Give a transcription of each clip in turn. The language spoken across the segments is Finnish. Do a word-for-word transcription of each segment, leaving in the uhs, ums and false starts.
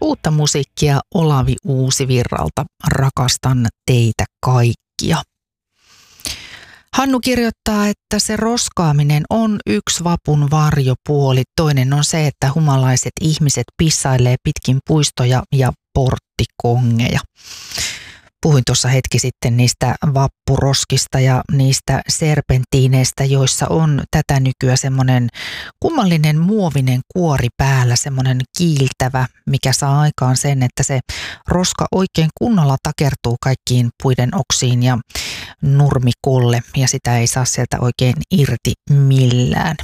Uutta musiikkia Olavi Uusivirralta. Rakastan teitä kaikkia. Hannu kirjoittaa, että se roskaaminen on yksi vapun varjopuoli. Toinen on se, että humalaiset ihmiset pissailee pitkin puistoja ja porttikongeja. Puhuin tuossa hetki sitten niistä vappuroskista ja niistä serpentiineistä, joissa on tätä nykyään semmoinen kummallinen muovinen kuori päällä, semmoinen kiiltävä, mikä saa aikaan sen, että se roska oikein kunnolla takertuu kaikkiin puiden oksiin ja nurmikolle ja sitä ei saa sieltä oikein irti millään.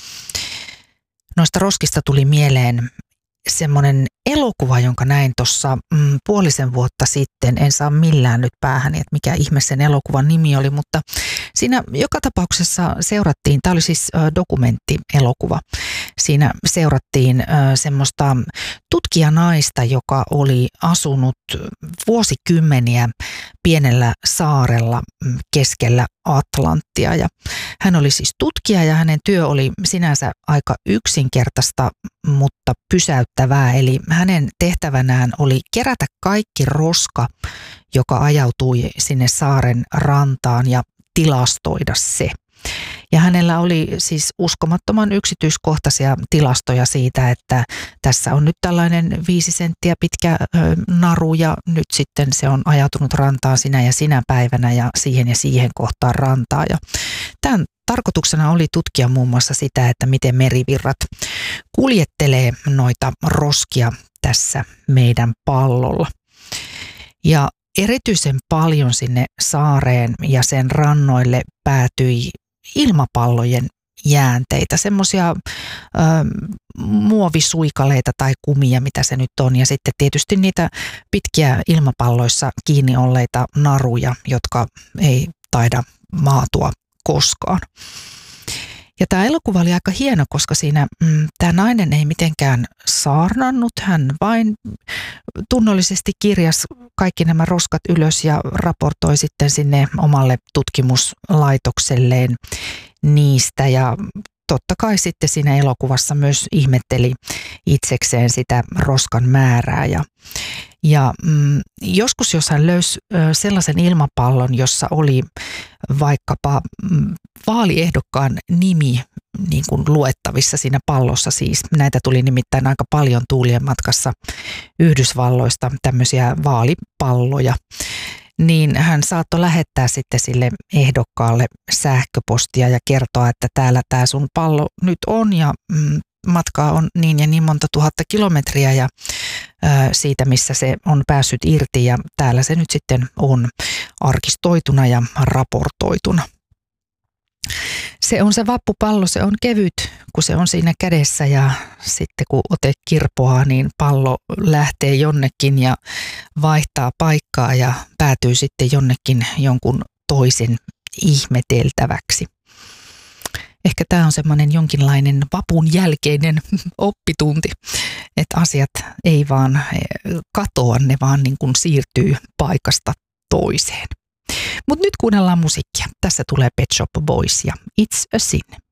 Noista roskista tuli mieleen semmoinen elokuva, jonka näin tuossa mm, puolisen vuotta sitten. En saa millään nyt päähäni, että mikä ihme sen elokuvan nimi oli, mutta siinä joka tapauksessa seurattiin, tämä oli siis äh, dokumenttielokuva, siinä seurattiin äh, semmoista tutkijanaista, joka oli asunut vuosikymmeniä pienellä saarella keskellä Atlanttia. Ja hän oli siis tutkija ja hänen työ oli sinänsä aika yksinkertaista, mutta pysäyttävää. Eli hänen tehtävänään oli kerätä kaikki roska, joka ajautui sinne saaren rantaan ja tilastoida se. Ja hänellä oli siis uskomattoman yksityiskohtaisia tilastoja siitä, että tässä on nyt tällainen viisi senttiä pitkä naru ja nyt sitten se on ajautunut rantaan sinä ja sinä päivänä ja siihen ja siihen kohtaan rantaa. Ja tämän tarkoituksena oli tutkia muun muassa sitä, että miten merivirrat kuljettelee noita roskia tässä meidän pallolla. Ja erityisen paljon sinne saareen ja sen rannoille päätyi ilmapallojen jäänteitä, semmoisia muovisuikaleita tai kumia, mitä se nyt on. Ja sitten tietysti niitä pitkiä ilmapalloissa kiinni olleita naruja, jotka ei taida maatua koskaan. Ja tämä elokuva oli aika hieno, koska siinä mm, tämä nainen ei mitenkään saarnannut. Hän vain tunnollisesti kirjasi kaikki nämä roskat ylös ja raportoi sitten sinne omalle tutkimuslaitokselleen niistä. Ja totta kai sitten siinä elokuvassa myös ihmetteli itsekseen sitä roskan määrää. Ja, ja mm, joskus jos hän löysi ö, sellaisen ilmapallon, jossa oli vaikkapa mm, vaaliehdokkaan nimi niin kuin luettavissa siinä pallossa, siis näitä tuli nimittäin aika paljon tuulien matkassa Yhdysvalloista tämmöisiä vaalipalloja, niin hän saattoi lähettää sitten sille ehdokkaalle sähköpostia ja kertoa, että täällä tämä sun pallo nyt on ja mm, matkaa on niin ja niin monta tuhatta kilometriä ja ö, siitä, missä se on päässyt irti ja täällä se nyt sitten on arkistoituna ja raportoituna. Se on se vappupallo, se on kevyt, kun se on siinä kädessä ja sitten kun ote kirpoaa, niin pallo lähtee jonnekin ja vaihtaa paikkaa ja päätyy sitten jonnekin jonkun toisen ihmeteltäväksi. Ehkä tämä on semmoinen jonkinlainen vapun jälkeinen oppitunti, että asiat ei vaan katoa, ne vaan niin kuin siirtyy paikasta toiseen. Mutta nyt kuunnellaan musiikkia. Tässä tulee Pet Shop Boys ja It's a Sin.